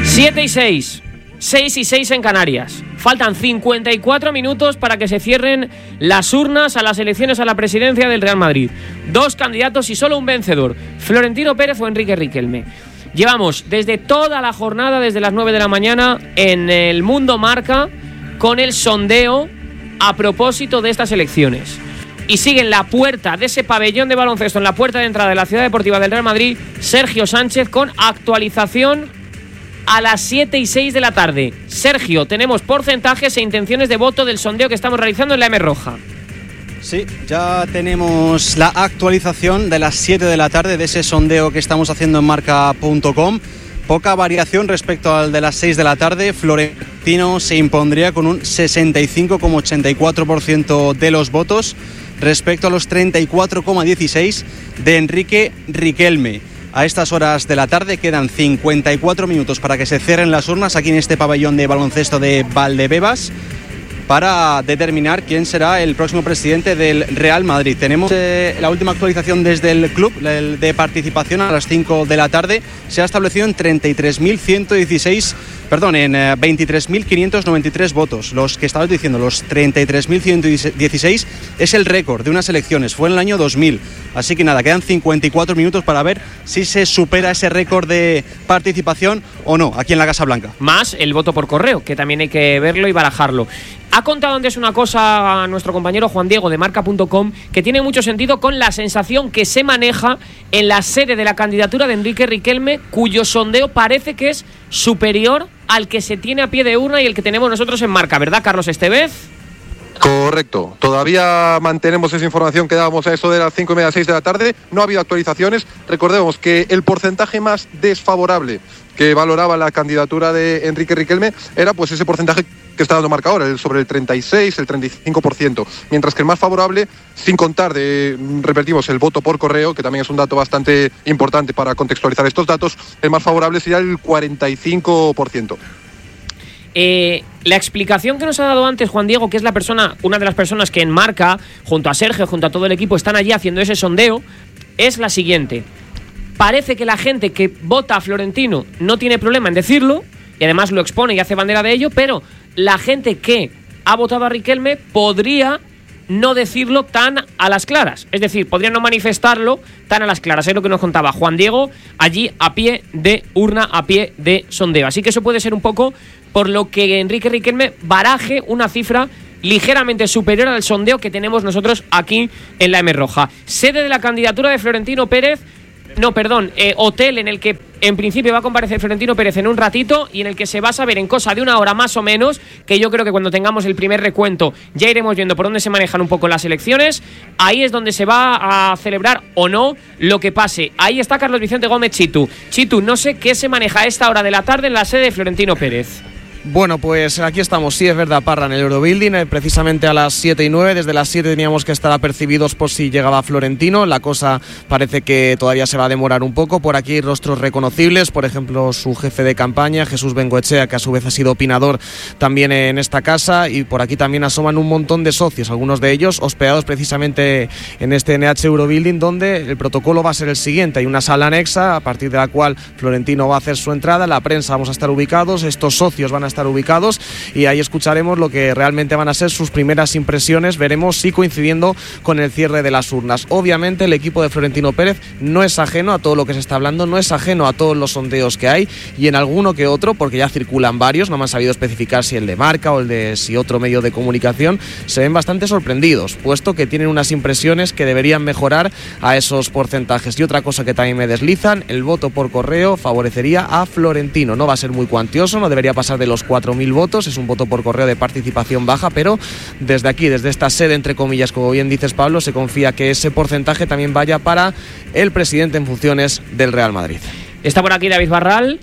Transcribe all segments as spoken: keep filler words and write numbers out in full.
siete y seis, seis y seis en Canarias. Faltan cincuenta y cuatro minutos para que se cierren las urnas a las elecciones a la presidencia del Real Madrid. Dos candidatos y solo un vencedor, Florentino Pérez o Enrique Riquelme. Llevamos desde toda la jornada, desde las nueve de la mañana, en el Mundo Marca, con el sondeo a propósito de estas elecciones. Y sigue en la puerta de ese pabellón de baloncesto, en la puerta de entrada de la Ciudad Deportiva del Real Madrid, Sergio Sánchez, con actualización a las siete y seis de la tarde. Sergio, tenemos porcentajes e intenciones de voto del sondeo que estamos realizando en la M Roja. Sí, ya tenemos la actualización de las siete de la tarde de ese sondeo que estamos haciendo en marca punto com. Poca variación respecto al de las seis de la tarde. Florentino se impondría con un sesenta y cinco coma ochenta y cuatro por ciento de los votos respecto a los treinta y cuatro coma dieciséis de Enrique Riquelme. A estas horas de la tarde quedan cincuenta y cuatro minutos para que se cierren las urnas aquí en este pabellón de baloncesto de Valdebebas para determinar quién será el próximo presidente del Real Madrid. Tenemos eh, la última actualización desde el club el de participación a las cinco de la tarde. Se ha establecido en treinta y tres mil ciento dieciséis, perdón, en eh, veintitrés mil quinientos noventa y tres votos. Los que estabas diciendo, los treinta y tres mil ciento dieciséis es el récord de unas elecciones. Fue en el año dos mil. Así que nada, quedan cincuenta y cuatro minutos para ver si se supera ese récord de participación o no aquí en la Casa Blanca. Más el voto por correo, que también hay que verlo y barajarlo. Ha contado antes una cosa a nuestro compañero Juan Diego de marca punto com que tiene mucho sentido con la sensación que se maneja en la sede de la candidatura de Enrique Riquelme, cuyo sondeo parece que es superior al que se tiene a pie de urna y el que tenemos nosotros en marca, ¿verdad, Carlos Estevez? Correcto, todavía mantenemos esa información que dábamos a eso de las cinco y media, seis de la tarde. No ha habido actualizaciones. Recordemos que el porcentaje más desfavorable que valoraba la candidatura de Enrique Riquelme era pues ese porcentaje que está dando marca ahora, el sobre el treinta y seis, el treinta y cinco por ciento, mientras que el más favorable, sin contar de, repetimos, el voto por correo, que también es un dato bastante importante para contextualizar estos datos, el más favorable sería el cuarenta y cinco por ciento. Eh, la explicación que nos ha dado antes Juan Diego, que es la persona, una de las personas que en marca, junto a Sergio, junto a todo el equipo, están allí haciendo ese sondeo, es la siguiente. Parece que la gente que vota a Florentino no tiene problema en decirlo, y además lo expone y hace bandera de ello, pero la gente que ha votado a Riquelme podría no decirlo tan a las claras. Es decir, podría no manifestarlo tan a las claras. Es lo que nos contaba Juan Diego allí a pie de urna, a pie de sondeo. Así que eso puede ser un poco por lo que Enrique Riquelme baraje una cifra ligeramente superior al sondeo que tenemos nosotros aquí en la M Roja. Sede de la candidatura de Florentino Pérez, no, perdón, eh, hotel en el que en principio va a comparecer Florentino Pérez en un ratito y en el que se va a saber en cosa de una hora más o menos, que yo creo que cuando tengamos el primer recuento ya iremos viendo por dónde se manejan un poco las elecciones. Ahí es donde se va a celebrar o no lo que pase. Ahí está Carlos Vicente Gómez Chitu. Chitu, no sé qué se maneja a esta hora de la tarde en la sede de Florentino Pérez. Bueno, pues aquí estamos, sí es verdad, Parra, en el Eurobuilding, eh, precisamente a las siete y nueve, desde las siete teníamos que estar apercibidos por si llegaba Florentino. La cosa parece que todavía se va a demorar un poco. Por aquí rostros reconocibles, por ejemplo su jefe de campaña, Jesús Bengoechea, que a su vez ha sido opinador también en esta casa, y por aquí también asoman un montón de socios, algunos de ellos hospedados precisamente en este N H Eurobuilding, donde el protocolo va a ser el siguiente. Hay una sala anexa a partir de la cual Florentino va a hacer su entrada, la prensa vamos a estar ubicados, estos socios van a estar ubicados y ahí escucharemos lo que realmente van a ser sus primeras impresiones. Veremos si coincidiendo con el cierre de las urnas. Obviamente el equipo de Florentino Pérez no es ajeno a todo lo que se está hablando, no es ajeno a todos los sondeos que hay, y en alguno que otro, porque ya circulan varios, no me han sabido especificar si el de Marca o el de si otro medio de comunicación, se ven bastante sorprendidos, puesto que tienen unas impresiones que deberían mejorar a esos porcentajes. Y otra cosa que también me deslizan, el voto por correo favorecería a Florentino. No va a ser muy cuantioso, no debería pasar de los cuatro mil votos, es un voto por correo de participación baja, pero desde aquí, desde esta sede, entre comillas, como bien dices, Pablo, se confía que ese porcentaje también vaya para el presidente en funciones del Real Madrid. Está por aquí David Barral,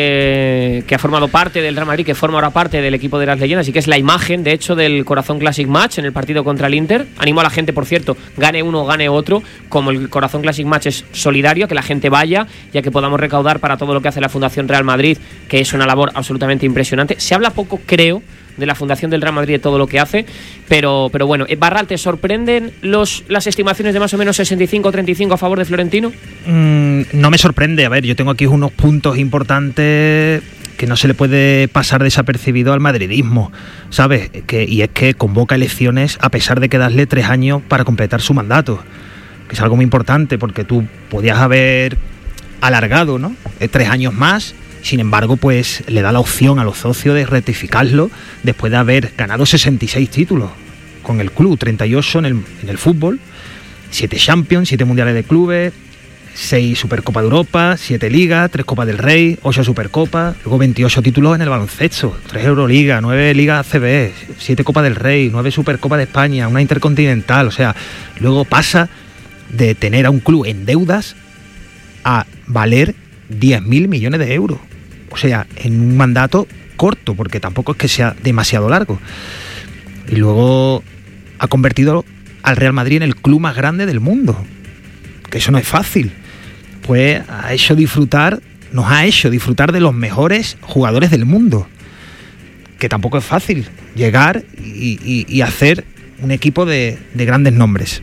eh, que ha formado parte del Real Madrid, que forma ahora parte del equipo de las leyendas y que es la imagen, de hecho, del Corazón Classic Match en el partido contra el Inter. Animo a la gente, por cierto, gane uno o gane otro, como el Corazón Classic Match es solidario, que la gente vaya, ya que podamos recaudar para todo lo que hace la Fundación Real Madrid, que es una labor absolutamente impresionante. Se habla poco, creo, de la Fundación del Real Madrid, de todo lo que hace, pero, pero bueno, Barral, ¿te sorprenden los, las estimaciones de más o menos sesenta y cinco treinta y cinco a favor de Florentino? Mm, no me sorprende, a ver, yo tengo aquí unos puntos importantes que no se le puede pasar desapercibido al madridismo, ¿sabes? Que, y es que convoca elecciones a pesar de quedarle tres años para completar su mandato, que es algo muy importante porque tú podías haber alargado, ¿no? Eh, tres años más. Sin embargo, pues le da la opción a los socios de rectificarlo después de haber ganado sesenta y seis títulos con el club, treinta y ocho en el, en el fútbol, siete Champions, siete Mundiales de Clubes, seis Supercopa de Europa, siete Ligas, tres Copas del Rey, ocho Supercopas, luego veintiocho títulos en el baloncesto, tres Euroliga, nueve Ligas A C B, siete Copas del Rey, nueve Supercopa de España, una Intercontinental. O sea, luego pasa de tener a un club en deudas a valer diez mil millones de euros. O sea, en un mandato corto, porque tampoco es que sea demasiado largo. Y luego ha convertido al Real Madrid en el club más grande del mundo, que eso no es fácil. Pues ha hecho disfrutar, nos ha hecho disfrutar de los mejores jugadores del mundo, que tampoco es fácil llegar y, y, y hacer un equipo de, de grandes nombres.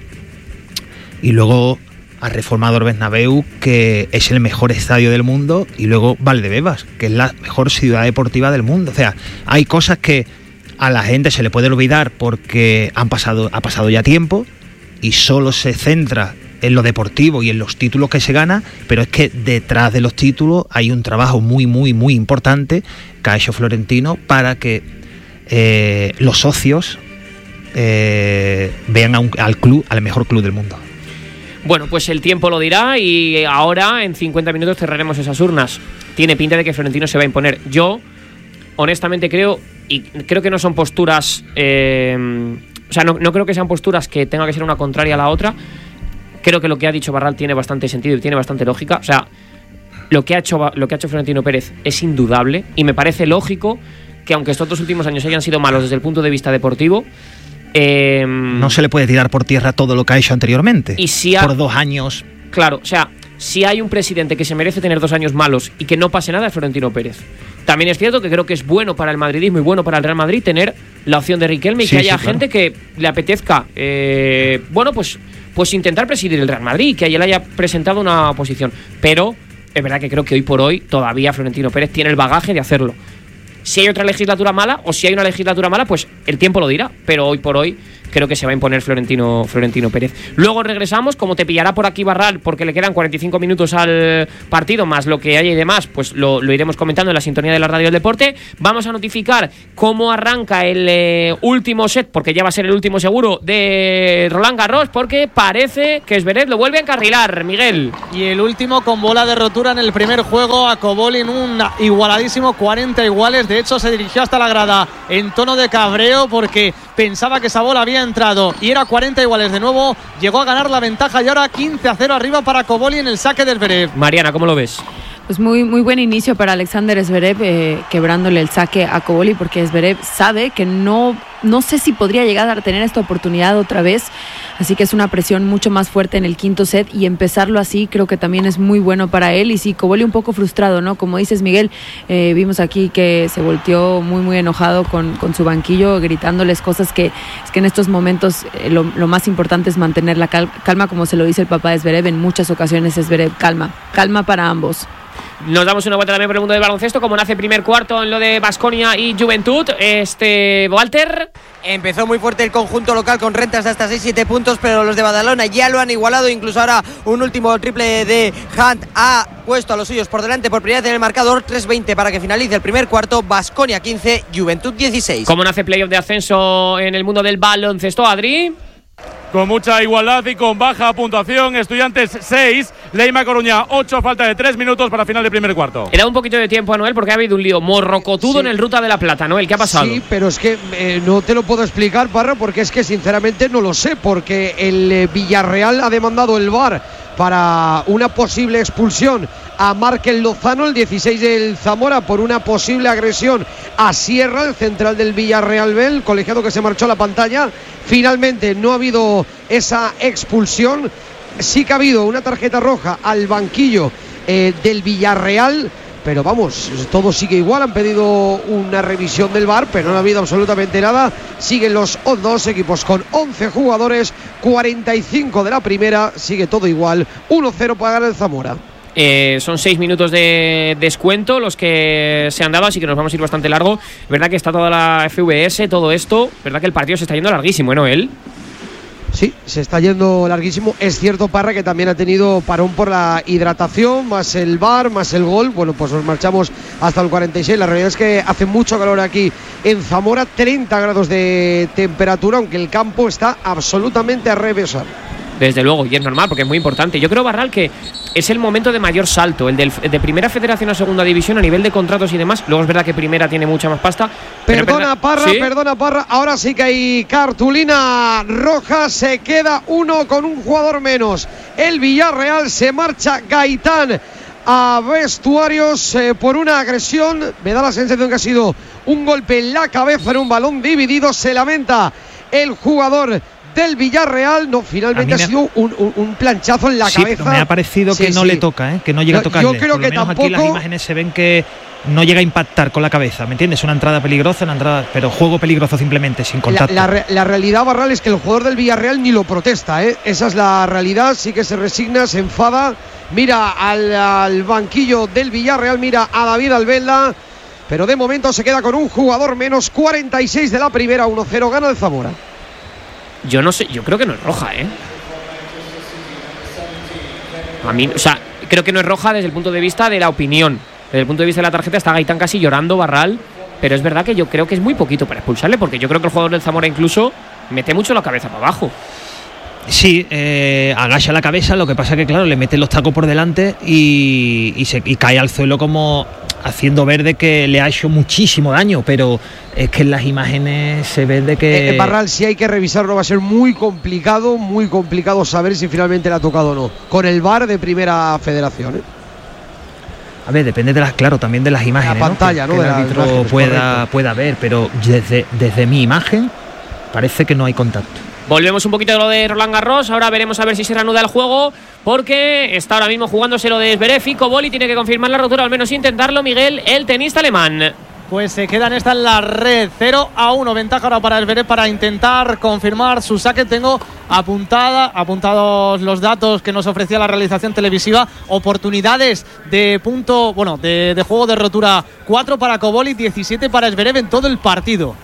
Y luego ha reformado el Bernabéu, que es el mejor estadio del mundo, y luego Valdebebas, que es la mejor ciudad deportiva del mundo. O sea, hay cosas que a la gente se le puede olvidar porque han pasado, ha pasado ya tiempo y solo se centra en lo deportivo y en los títulos que se gana, pero es que detrás de los títulos hay un trabajo muy, muy, muy importante que ha hecho Florentino para que eh, los socios eh, vean a un, al club, al mejor club del mundo. Bueno, pues el tiempo lo dirá y ahora en cincuenta minutos cerraremos esas urnas. Tiene pinta de que Florentino se va a imponer. Yo, honestamente creo, y creo que no son posturas, eh, o sea, no, no creo que sean posturas que tenga que ser una contraria a la otra. Creo que lo que ha dicho Barral tiene bastante sentido y tiene bastante lógica. O sea, lo que ha hecho, lo que ha hecho Florentino Pérez es indudable y me parece lógico que aunque estos dos últimos años hayan sido malos desde el punto de vista deportivo, Eh, no se le puede tirar por tierra todo lo que ha hecho anteriormente. Y si ha, por dos años. Claro, o sea, si hay un presidente que se merece tener dos años malos y que no pase nada, es Florentino Pérez. También es cierto que creo que es bueno para el madridismo y bueno para el Real Madrid tener la opción de Riquelme y sí, que haya sí, gente claro. que le apetezca, eh, bueno, pues, pues intentar presidir el Real Madrid y que él haya presentado una oposición. Pero es verdad que creo que hoy por hoy todavía Florentino Pérez tiene el bagaje de hacerlo. Si hay otra legislatura mala o si hay una legislatura mala, pues el tiempo lo dirá. Pero hoy por hoy creo que se va a imponer Florentino, Florentino Pérez. Luego regresamos, como te pillará por aquí Barral, porque le quedan cuarenta y cinco minutos al partido, más lo que haya y demás, pues lo, lo iremos comentando en la sintonía de la Radio del Deporte. Vamos a notificar cómo arranca el eh, último set, porque ya va a ser el último seguro, de Roland Garros, porque parece que Zverev lo vuelve a encarrilar, Miguel. Y el último con bola de rotura en el primer juego a Cobolin, un igualadísimo cuarenta iguales. De hecho, se dirigió hasta la grada en tono de cabreo porque pensaba que esa bola había entrado y era cuarenta iguales de nuevo. Llegó a ganar la ventaja y ahora quince a cero arriba para Cobolin en el saque de Zverev. Mariana, ¿cómo lo ves? Pues muy, muy buen inicio para Alexander Zverev, eh, quebrándole el saque a Cobolin, porque Zverev sabe que no, no sé si podría llegar a tener esta oportunidad otra vez, así que es una presión mucho más fuerte en el quinto set y empezarlo así creo que también es muy bueno para él. Y sí, Cobolin un poco frustrado, ¿no? Como dices, Miguel, eh, vimos aquí que se volteó muy muy enojado con, con su banquillo, gritándoles cosas que es que en estos momentos eh, lo, lo más importante es mantener la cal, calma, como se lo dice el papá de Zverev en muchas ocasiones. Zverev, calma, calma para ambos. Nos damos una vuelta también por el mundo del baloncesto, como nace primer cuarto en lo de Baskonia y Juventud. Este, Walter. Empezó muy fuerte el conjunto local con rentas de hasta seis siete puntos, pero los de Badalona ya lo han igualado. Incluso ahora un último triple de Hunt ha puesto a los suyos por delante por primera vez en el marcador. Tres veinte para que finalice el primer cuarto. Baskonia quince, Juventud dieciséis. ¿Cómo nace playoff de ascenso en el mundo del baloncesto, Adri? Con mucha igualdad y con baja puntuación. Estudiantes seis, Leima Coruña ocho, falta de tres minutos para final del primer cuarto. He dado un poquito de tiempo a Noel porque ha habido un lío morrocotudo sí. en el Ruta de la Plata. Noel, ¿qué ha pasado? Sí, pero es que eh, no te lo puedo explicar, Parra, porque es que sinceramente no lo sé, porque el eh, Villarreal ha demandado el V A R para una posible expulsión a Márquez Lozano, el dieciséis del Zamora, por una posible agresión a Sierra, el central del Villarreal B, el colegiado que se marchó a la pantalla. Finalmente no ha habido esa expulsión. Sí que ha habido una tarjeta roja al banquillo eh, del Villarreal, pero vamos, todo sigue igual. Han pedido una revisión del V A R, pero no ha habido absolutamente nada. Siguen los dos equipos con once jugadores, cuarenta y cinco de la primera, sigue todo igual, uno cero para el Zamora. Eh, son seis minutos de descuento los que se han dado, así que nos vamos a ir bastante largo. Verdad que está toda la F V S, todo esto. Verdad que el partido se está yendo larguísimo, ¿eh, Noel? Sí, se está yendo larguísimo. Es cierto, Parra, que también ha tenido parón por la hidratación, más el V A R, más el gol. Bueno, pues nos marchamos hasta el cuarenta y seis. La realidad es que hace mucho calor aquí en Zamora, treinta grados de temperatura, aunque el campo está absolutamente a reventar. Desde luego, y es normal porque es muy importante. Yo creo, Barral, que es el momento de mayor salto, el del, de primera federación a segunda división a nivel de contratos y demás. Luego es verdad que primera tiene mucha más pasta. Perdona, Parra, ¿sí? perdona, Parra. Ahora sí que hay cartulina roja. Se queda uno con un jugador menos. El Villarreal, se marcha Gaitán a vestuarios eh, por una agresión. Me da la sensación que ha sido un golpe en la cabeza en un balón dividido. Se lamenta el jugador del Villarreal. No, finalmente ha sido un, un, un planchazo en la sí, cabeza. Me ha parecido que sí, no sí. le toca, ¿eh? que no llega a tocarle. Yo creo Por que lo menos tampoco. Aquí las imágenes se ven que no llega a impactar con la cabeza, ¿me entiendes? Una entrada peligrosa, una entrada, pero juego peligroso simplemente, sin contacto. La, la, la realidad, Barral, es que el jugador del Villarreal ni lo protesta, ¿eh? Esa es la realidad. Sí que se resigna, se enfada, mira al, al banquillo del Villarreal, mira a David Albelda, pero de momento se queda con un jugador menos. Cuarenta y seis de la primera, uno cero, gana el Zamora. Yo no sé, yo creo que no es roja, ¿eh? A mí, o sea, creo que no es roja desde el punto de vista de la opinión. Desde el punto de vista de la tarjeta está Gaitán casi llorando, Barral. Pero es verdad que yo creo que es muy poquito para expulsarle, porque yo creo que el jugador del Zamora incluso mete mucho la cabeza para abajo. Sí, eh, agacha la cabeza, lo que pasa que claro, le mete los tacos por delante y, y, se, y cae al suelo como haciendo ver de que le ha hecho muchísimo daño, pero es que en las imágenes se ve de que... Eh, Barral, si hay que revisarlo va a ser muy complicado, muy complicado saber si finalmente le ha tocado o no, con el V A R de Primera Federación, ¿eh? A ver, depende de las, claro, también de las imágenes, la pantalla, ¿no? Que, que ¿no? el árbitro pueda, pueda ver, pero desde, desde mi imagen parece que no hay contacto. Volvemos un poquito de lo de Roland Garros. Ahora veremos a ver si se reanuda el juego, porque está ahora mismo jugándose lo de Zverev y Koboli tiene que confirmar la rotura, al menos intentarlo, Miguel, el tenista alemán. Pues se queda en esta en la red, cero a uno, ventaja ahora para Zverev para intentar confirmar su saque. Tengo apuntada, apuntados los datos que nos ofrecía la realización televisiva. Oportunidades de punto, bueno, de, de juego de rotura, cuatro para Koboli, diecisiete para Zverev en todo el partido.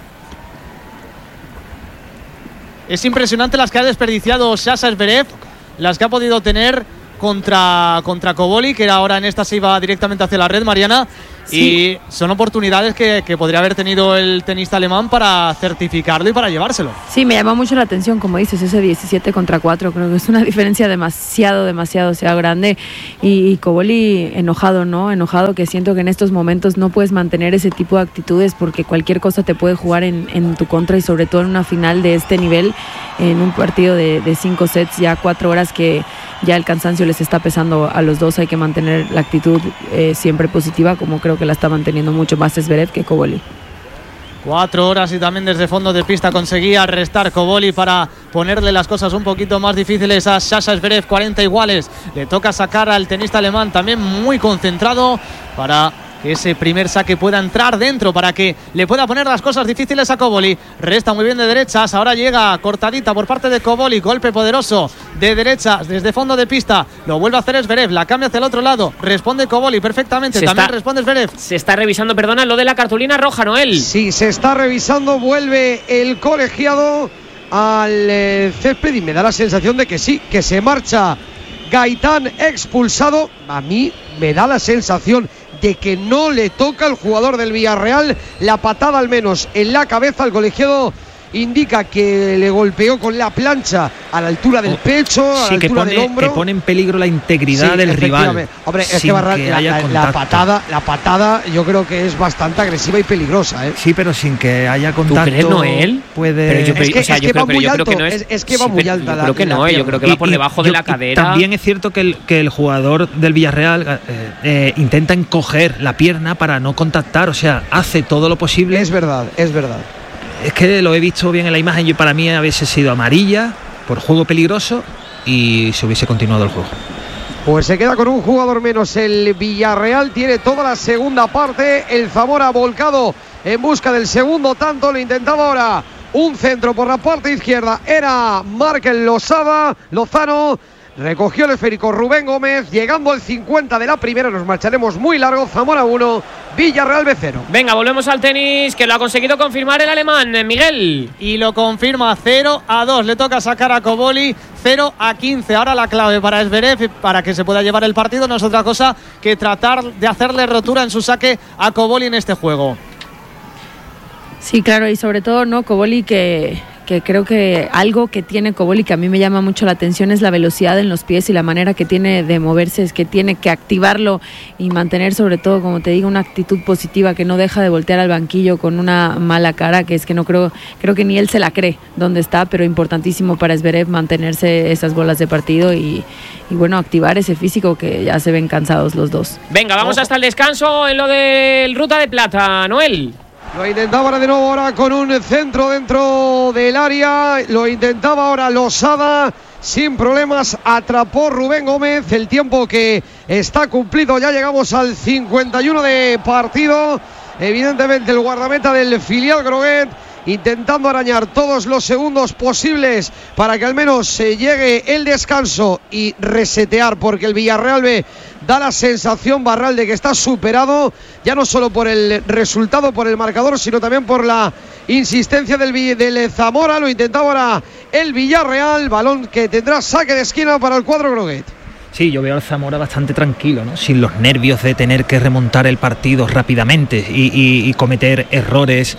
Es impresionante las que ha desperdiciado Sasha Zverev, las que ha podido tener contra, contra Koboli, que ahora en esta se iba directamente hacia la red, Mariana. Sí. Y son oportunidades que, que podría haber tenido el tenista alemán para certificarlo y para llevárselo. Sí, me llama mucho la atención, como dices, ese diecisiete contra cuatro. Creo que es una diferencia demasiado, demasiado sea grande. Y, y Koboli enojado, ¿no? Enojado, que siento que en estos momentos no puedes mantener ese tipo de actitudes, porque cualquier cosa te puede jugar en, en tu contra, y sobre todo en una final de este nivel, en un partido de, de cinco sets, ya cuatro horas que ya el cansancio les está pesando a los dos. Hay que mantener la actitud eh, siempre positiva, como creo que la está manteniendo mucho más Zverev que Koboli. Cuatro horas y también desde fondo de pista conseguía restar Koboli para ponerle las cosas un poquito más difíciles a Sasha Zverev. cuarenta iguales, le toca sacar al tenista alemán también muy concentrado para que ese primer saque pueda entrar dentro, para que le pueda poner las cosas difíciles a Koboli. Resta muy bien de derechas, ahora llega cortadita por parte de Koboli, golpe poderoso de derechas desde fondo de pista, lo vuelve a hacer Zverev, la cambia hacia el otro lado, responde Koboli perfectamente, se también está, responde Zverev. Se está revisando, perdona, lo de la cartulina roja, Noel. Sí, se está revisando, vuelve el colegiado al eh, césped y me da la sensación de que sí, que se marcha Gaitán expulsado. A mí me da la sensación de que no le toca al jugador del Villarreal, la patada al menos en la cabeza. El colegiado indica que le golpeó con la plancha a la altura del pecho, a sí, la altura pone, del hombro. Que pone en peligro la integridad sí, del rival. Hombre, es que, Barral, que la, la, la patada, la patada yo creo que es bastante agresiva y peligrosa, ¿eh? Sí, pero sin que haya contacto. ¿Tú crees, Noel? Puede. Pero yo, es que, o sea, es que yo va creo, muy yo alto. Creo que no es, es, es que va sí, muy alta yo la. Creo que no, la yo creo que va por y, debajo y, de la yo, cadera. También es cierto que el, que el jugador del Villarreal eh, eh, intenta encoger la pierna para no contactar, o sea, hace todo lo posible. Es verdad, es verdad. Es que lo he visto bien en la imagen, y para mí hubiese sido amarilla por juego peligroso y se hubiese continuado el juego. Pues se queda con un jugador menos el Villarreal, tiene toda la segunda parte, el Zamora volcado en busca del segundo tanto, lo intentaba ahora un centro por la parte izquierda, era Márquez Lozada, Lozano, recogió el esférico Rubén Gómez, llegando al cincuenta de la primera, nos marcharemos muy largo. Zamora uno, Villarreal B cero. Venga, volvemos al tenis, que lo ha conseguido confirmar el alemán, Miguel. Y lo confirma, cero a dos, le toca sacar a Koboli, cero a quince. Ahora la clave para Zverev, para que se pueda llevar el partido, no es otra cosa que tratar de hacerle rotura en su saque a Koboli en este juego. Sí, claro, y sobre todo, ¿no? Koboli, que, que creo que algo que tiene Koboli que a mí me llama mucho la atención es la velocidad en los pies y la manera que tiene de moverse, es que tiene que activarlo y mantener, sobre todo, como te digo, una actitud positiva, que no deja de voltear al banquillo con una mala cara, que es que no creo, creo que ni él se la cree donde está, pero importantísimo para Zverev mantenerse esas bolas de partido y, y bueno, activar ese físico, que ya se ven cansados los dos. Venga, vamos hasta el descanso en lo del Ruta de Plata, Noel. Lo intentaba ahora de nuevo ahora con un centro dentro del área. Lo intentaba ahora Losada. Sin problemas atrapó Rubén Gómez. El tiempo que está cumplido. Ya llegamos al cincuenta y uno de partido. Evidentemente el guardameta del filial Groguet intentando arañar todos los segundos posibles para que al menos se llegue el descanso y resetear, porque el Villarreal B da la sensación, Barral, de que está superado, ya no solo por el resultado, por el marcador, sino también por la insistencia del, del Zamora. Lo intentaba ahora el Villarreal, balón que tendrá saque de esquina para el cuadro Groguet. Sí, yo veo al Zamora bastante tranquilo, ¿no? Sin los nervios de tener que remontar el partido rápidamente y, y, y cometer errores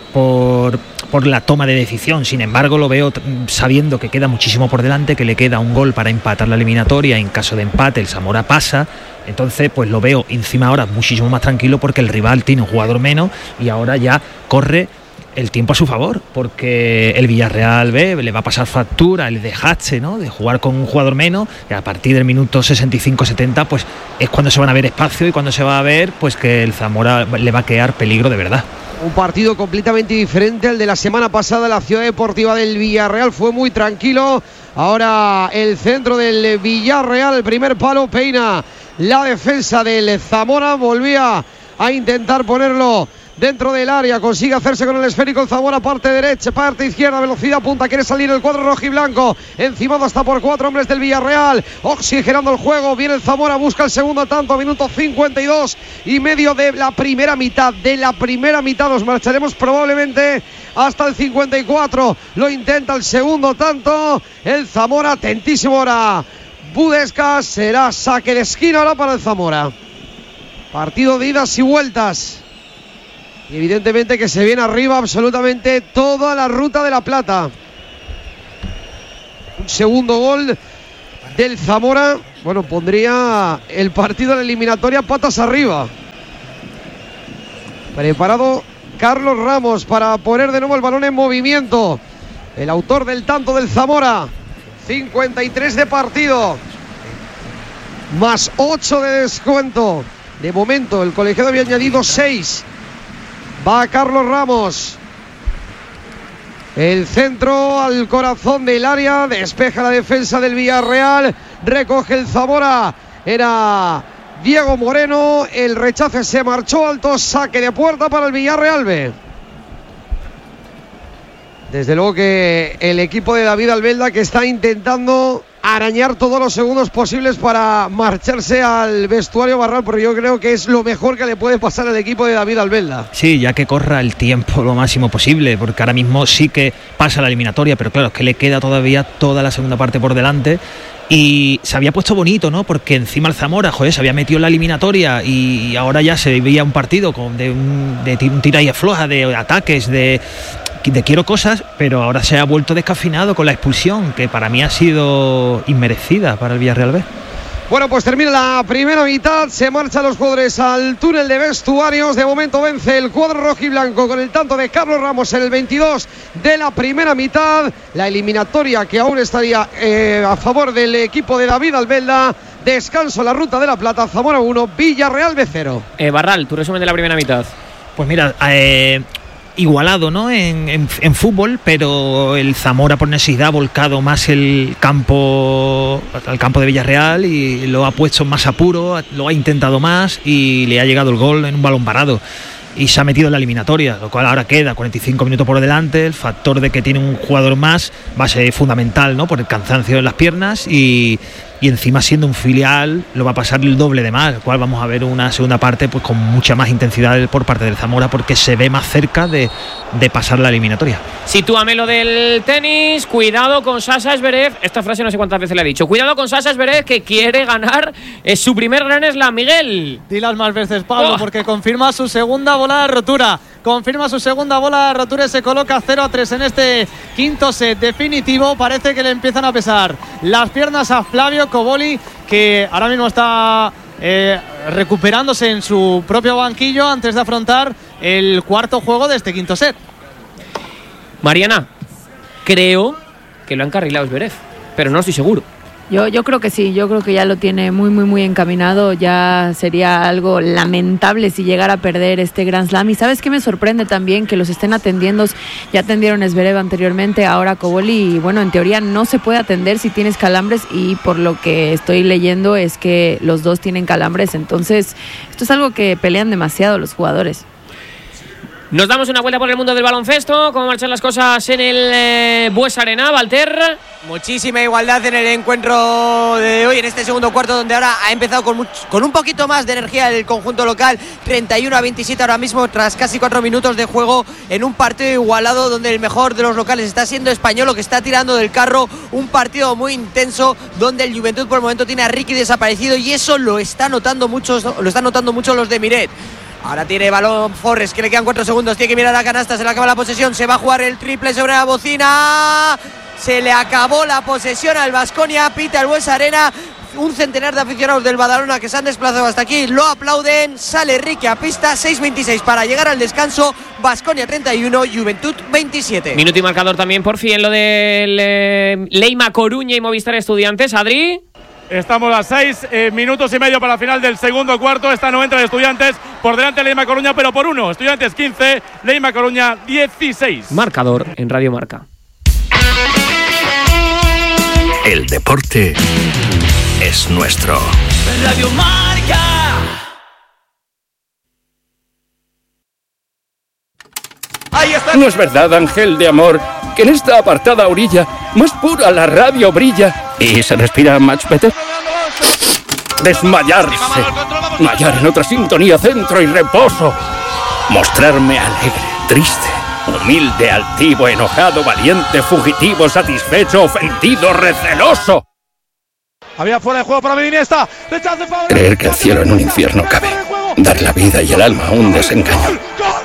por, por la toma de decisión. Sin embargo, lo veo sabiendo que queda muchísimo por delante, que le queda un gol para empatar la eliminatoria. En caso de empate el Zamora pasa, entonces pues lo veo encima ahora muchísimo más tranquilo, porque el rival tiene un jugador menos y ahora ya corre el tiempo a su favor, porque el Villarreal B le va a pasar factura el desgaste, ¿no?, de jugar con un jugador menos, y a partir del minuto sesenta y cinco setenta pues es cuando se van a ver espacio y cuando se va a ver pues que el Zamora le va a quedar peligro de verdad. Un partido completamente diferente al de la semana pasada. La Ciudad Deportiva del Villarreal fue muy tranquilo. Ahora el centro del Villarreal, el primer palo, peina la defensa del Zamora. Volvía a intentar ponerlo dentro del área, consigue hacerse con el esférico el Zamora, parte derecha, parte izquierda, velocidad punta, quiere salir el cuadro rojiblanco, encimado hasta por cuatro hombres del Villarreal, oxigenando el juego, viene el Zamora, busca el segundo tanto, minuto cincuenta y dos y medio de la primera mitad, de la primera mitad nos marcharemos probablemente hasta el cincuenta y cuatro, lo intenta el segundo tanto, el Zamora, atentísimo ahora Budescas, será saque de esquina ahora para el Zamora. Partido de idas y vueltas. Y evidentemente que se viene arriba absolutamente toda la Ruta de la Plata. Un segundo gol del Zamora, bueno, pondría el partido de la eliminatoria patas arriba. Preparado Carlos Ramos para poner de nuevo el balón en movimiento. El autor del tanto del Zamora. cincuenta y tres de partido. Más ocho de descuento. De momento el colegiado había añadido seis. Va Carlos Ramos. El centro al corazón del área. Despeja la defensa del Villarreal. Recoge el Zamora. Era Diego Moreno. El rechace se marchó alto. Saque de puerta para el Villarreal B. Desde luego que el equipo de David Albelda, que está intentando arañar todos los segundos posibles para marcharse al vestuario, Barral, porque yo creo que es lo mejor que le puede pasar al equipo de David Albelda. Sí, ya que corra el tiempo lo máximo posible, porque ahora mismo sí que pasa la eliminatoria, pero claro, es que le queda todavía toda la segunda parte por delante. Y se había puesto bonito, ¿no? Porque encima el Zamora, joder, se había metido en la eliminatoria y ahora ya se veía un partido con de un, de un tira y afloja, de ataques, de, de quiero cosas, pero ahora se ha vuelto descafinado con la expulsión, que para mí ha sido inmerecida para el Villarreal B. Bueno, pues termina la primera mitad, se marchan los jugadores al túnel de vestuarios. De momento vence el cuadro rojiblanco con el tanto de Carlos Ramos en el veintidós de la primera mitad. La eliminatoria que aún estaría eh, a favor del equipo de David Albelda. Descanso en la Ruta de la Plata, Zamora uno, Villarreal B cero. Eh, Barral, tu resumen de la primera mitad. Pues mira, eh... igualado, ¿no? En, en, en fútbol, pero el Zamora por necesidad ha volcado más el campo al campo de Villarreal y lo ha puesto más apuro, lo ha intentado más y le ha llegado el gol en un balón parado. y se ha metido en la eliminatoria, lo cual ahora queda cuarenta y cinco minutos por delante. El factor de que tiene un jugador más va a ser fundamental, ¿no? Por el cansancio en las piernas y, y encima siendo un filial lo va a pasar el doble de mal, lo cual vamos a ver una segunda parte pues con mucha más intensidad por parte del Zamora, porque se ve más cerca de, de pasar la eliminatoria. Sitúame lo del tenis, cuidado con Sasha Zverev, esta frase no sé cuántas veces le he dicho, cuidado con Sasha Zverev que quiere ganar eh, su primer Grand Slam, Miguel. Dilas más veces, Pablo, oh. porque confirma su segunda bola de rotura. Confirma su segunda bola de rotura y se coloca cero a tres en este quinto set definitivo. Parece que le empiezan a pesar las piernas a Flavio Cobolli, que ahora mismo está eh, recuperándose en su propio banquillo antes de afrontar el cuarto juego de este quinto set. Mariana, creo que lo ha encarrilado Zverev, pero no estoy seguro. Yo, yo creo que sí, yo creo que ya lo tiene muy, muy, muy encaminado. Ya sería algo lamentable si llegara a perder este Grand Slam. Y ¿sabes qué me sorprende también? Que los estén atendiendo. Ya atendieron a Zverev anteriormente, ahora Cobolli. Y bueno, en teoría no se puede atender si tienes calambres. Y por lo que estoy leyendo es que los dos tienen calambres. Entonces, esto es algo que pelean demasiado los jugadores. Nos damos una vuelta por el mundo del baloncesto. ¿Cómo marchan las cosas en el eh, Bues Arena, Valter? Muchísima igualdad en el encuentro de hoy, en este segundo cuarto, donde ahora ha empezado con, mucho, con un poquito más de energía el conjunto local. treinta y uno a veintisiete ahora mismo, tras casi cuatro minutos de juego, en un partido igualado donde el mejor de los locales está siendo Españolo, que está tirando del carro. Un partido muy intenso donde el Juventud por el momento tiene a Ricky desaparecido, y eso lo está notando mucho, lo están notando mucho los de Miret. Ahora tiene balón Forres, que le quedan cuatro segundos, tiene que mirar a canasta, se le acaba la posesión, se va a jugar el triple sobre la bocina, se le acabó la posesión al Baskonia, pita el Bues Arena, un centenar de aficionados del Badalona que se han desplazado hasta aquí, lo aplauden, sale Ricky a pista, seis veintiséis para llegar al descanso, Baskonia treinta y uno, Juventud veintisiete. Minuto y marcador también por fin lo del eh, Leima Coruña y Movistar Estudiantes, Adri. Estamos a seis eh, minutos y medio para la final del segundo cuarto. Esta no entra de Estudiantes. Por delante Leima Coruña, pero por uno. Estudiantes quince, Leima Coruña dieciséis. Marcador en Radio Marca. El deporte es nuestro. Radio Marca. Ahí está. ¿No es verdad, ángel de amor, que en esta apartada orilla más pura la radio brilla y se respira much better? Desmayarse, hallar en otra sintonía centro y reposo, mostrarme alegre, triste, humilde, altivo, enojado, valiente, fugitivo, satisfecho, ofendido, receloso. Había fuera de juego para Mediniesta. Creer que el cielo en un infierno cabe, dar la vida y el alma a un desengaño.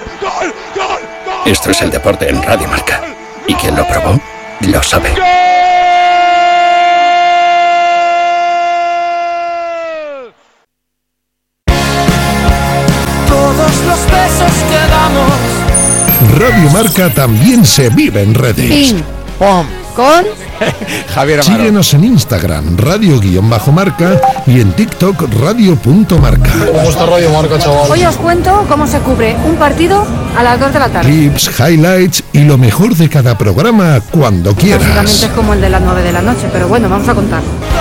Esto es el deporte en Radio Marca, y quien lo probó lo sabe. Todos los besos que damos. Radio Marca también se vive en redes. Ping, pom, con Javier Amaro. Síguenos en Instagram, radio-marca, y en TikTok, radio.marca. ¿Cómo está Radio Marca, chaval? Hoy os cuento cómo se cubre un partido a las dos de la tarde. Clips, highlights y lo mejor de cada programa cuando quieras. Básicamente es como el de las nueve de la noche, pero bueno, vamos a contar.